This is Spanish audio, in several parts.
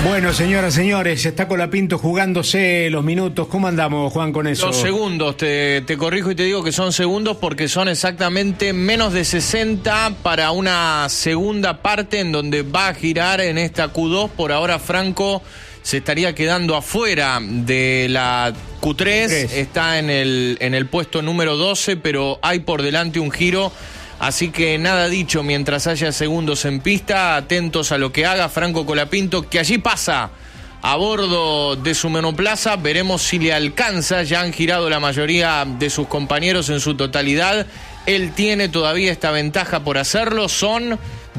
Bueno, señoras, señores, está Colapinto jugándose los minutos. ¿Cómo andamos, Juan, con eso? Los segundos, te corrijo y te digo que son segundos porque son exactamente menos de 60 para una segunda parte en donde va a girar en esta Q2. Por ahora Franco se estaría quedando afuera de la Q3. Está en el puesto número 12, pero hay por delante un giro. Así que nada dicho mientras haya segundos en pista, atentos a lo que haga Franco Colapinto, que allí pasa a bordo de su monoplaza. Veremos si le alcanza, ya han girado la mayoría de sus compañeros en su totalidad. Él tiene todavía esta ventaja por hacerlo, son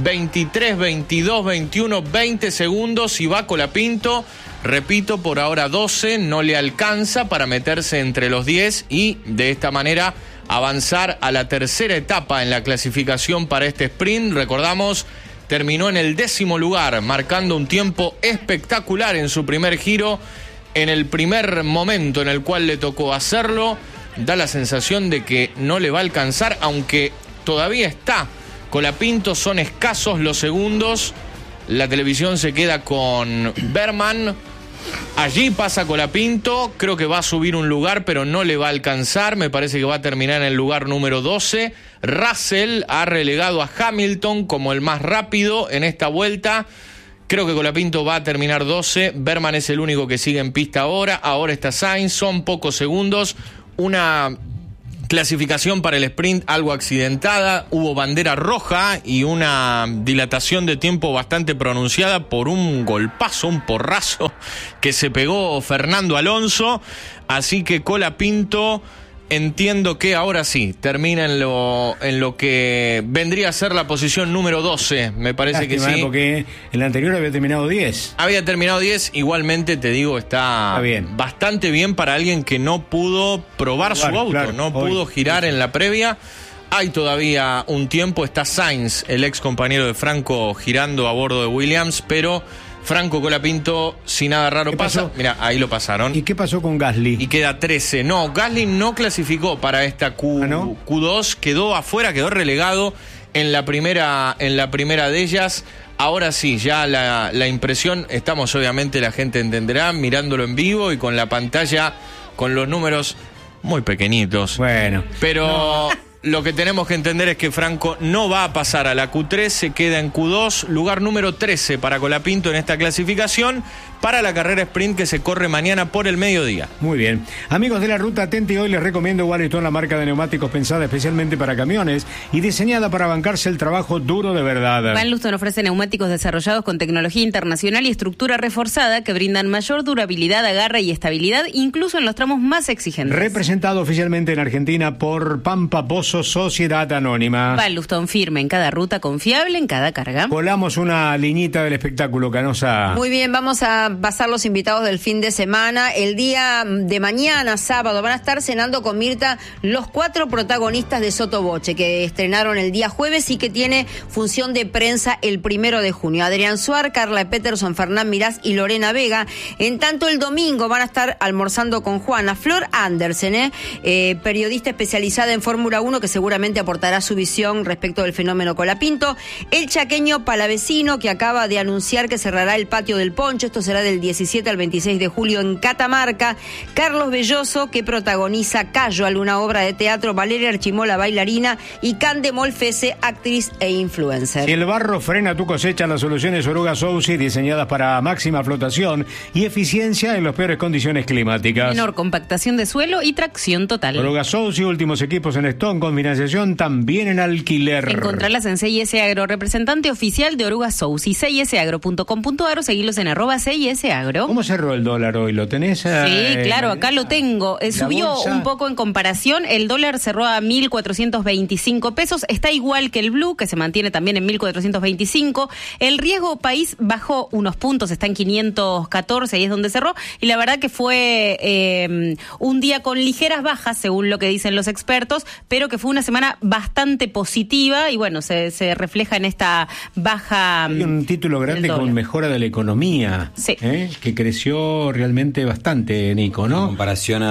23, 22, 21, 20 segundos y va Colapinto. Repito, por ahora 12, no le alcanza para meterse entre los 10 y de esta manera avanzar a la tercera etapa en la clasificación para este sprint. Recordamos, terminó en el 10º lugar, marcando un tiempo espectacular en su primer giro. En el primer momento en el cual le tocó hacerlo, da la sensación de que no le va a alcanzar, aunque todavía está Colapinto, son escasos los segundos. La televisión se queda con Berman. Allí pasa Colapinto, creo que va a subir un lugar, pero no le va a alcanzar, me parece que va a terminar en el lugar número 12. Russell ha relegado a Hamilton como el más rápido en esta vuelta. Creo que Colapinto va a terminar 12, Berman es el único que sigue en pista ahora está Sainz, son pocos segundos, una clasificación para el sprint algo accidentada, hubo bandera roja y una dilatación de tiempo bastante pronunciada por un golpazo, un porrazo que se pegó Fernando Alonso, así que Colapinto entiendo que ahora sí termina en lo que vendría a ser la posición número 12, me parece. Lástima, que sí. Porque el anterior había terminado 10. Había terminado 10, igualmente te digo, está bien, bastante bien para alguien que no pudo probar su auto, no pudo girar en la previa. Hay todavía un tiempo, está Sainz, el ex compañero de Franco, girando a bordo de Williams, pero Franco Colapinto, si nada raro pasa. Mira, ahí lo pasaron. ¿Y qué pasó con Gasly? Y queda 13. No, Gasly no clasificó para esta Q2, quedó afuera, quedó relegado en la primera de ellas. Ahora sí, ya la impresión, estamos obviamente, la gente entenderá, mirándolo en vivo y con la pantalla, con los números muy pequeñitos. Bueno. Pero lo que tenemos que entender es que Franco no va a pasar a la Q3, se queda en Q2, lugar número 13 para Colapinto en esta clasificación para la carrera sprint que se corre mañana por el mediodía. Muy bien. Amigos de la Ruta Atenti, hoy les recomiendo Walliston, la marca de neumáticos pensada especialmente para camiones y diseñada para bancarse el trabajo duro de verdad. Walliston ofrece neumáticos desarrollados con tecnología internacional y estructura reforzada que brindan mayor durabilidad, agarre y estabilidad, incluso en los tramos más exigentes. Representado oficialmente en Argentina por Pampa Pozo Sociedad Anónima. Walliston, firme en cada ruta, confiable en cada carga. Volamos una liñita del espectáculo, Canosa. Muy bien, vamos a pasar los invitados del fin de semana. El día de mañana, sábado, van a estar cenando con Mirta los 4 protagonistas de Sotoboche, que estrenaron el día jueves y que tiene función de prensa el 1 de junio. Adrián Suar, Carla Peterson, Fernán Mirás y Lorena Vega. En tanto, el domingo van a estar almorzando con Juana Flor Andersen, periodista especializada en Fórmula 1, que seguramente aportará su visión respecto del fenómeno Colapinto. El chaqueño Palavecino, que acaba de anunciar que cerrará el patio del Poncho. Esto será del 17 al 26 de julio en Catamarca. Carlos Belloso, que protagoniza Casual, una obra de teatro, Valeria Archimola, bailarina, y Cande Molfese, actriz e influencer. Si el barro frena tu cosecha, las soluciones Oruga Sousi, diseñadas para máxima flotación y eficiencia en las peores condiciones climáticas. Menor compactación de suelo y tracción total. Oruga Sousi, últimos equipos en stock, con financiación también en alquiler. Encontrarlas en CIS Agro, representante oficial de Oruga Sousi, cisagro.com.ar o seguirlos en @CIS Agro. ¿Cómo cerró el dólar hoy? ¿Lo tenés? Sí, claro, acá lo tengo. Subió un poco en comparación. El dólar cerró a 1.425 pesos. Está igual que el blue, que se mantiene también en 1.425. El riesgo país bajó unos puntos, está en 514, ahí es donde cerró. Y la verdad que fue un día con ligeras bajas, según lo que dicen los expertos, pero que fue una semana bastante positiva y bueno, se refleja en esta baja. Hay un título grande con mejora de la economía. Sí. Que creció realmente bastante, Nico, ¿no? En comparación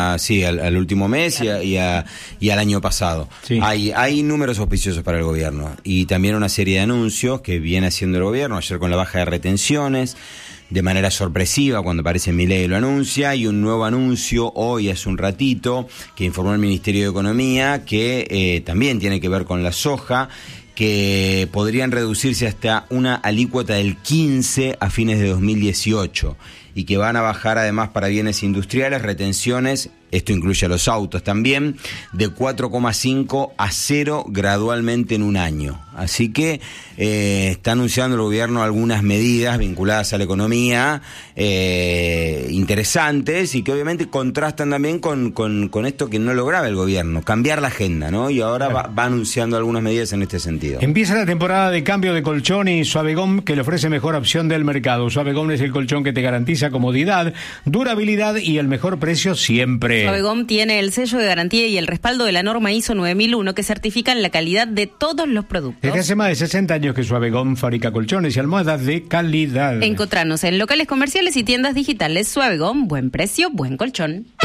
al último mes y al año pasado. Sí. Hay números auspiciosos para el gobierno y también una serie de anuncios que viene haciendo el gobierno, ayer con la baja de retenciones, de manera sorpresiva cuando aparece Milei lo anuncia, y un nuevo anuncio hoy hace un ratito que informó el Ministerio de Economía que también tiene que ver con la soja, que podrían reducirse hasta una alícuota del 15% a fines de 2018 y que van a bajar además para bienes industriales retenciones, esto incluye a los autos también, de 4,5 a 0 gradualmente en un año. Así que está anunciando el gobierno algunas medidas vinculadas a la economía interesantes y que obviamente contrastan también con esto que no lograba el gobierno, cambiar la agenda, ¿no? Y ahora va anunciando algunas medidas en este sentido. Empieza la temporada de cambio de colchón y Suavegom, que le ofrece mejor opción del mercado. Suavegom es el colchón que te garantiza comodidad, durabilidad y el mejor precio siempre. Suavegom tiene el sello de garantía y el respaldo de la norma ISO 9001 que certifican la calidad de todos los productos. Desde hace más de 60 años que Suavegom fabrica colchones y almohadas de calidad. Encontranos en locales comerciales y tiendas digitales. Suavegom, buen precio, buen colchón.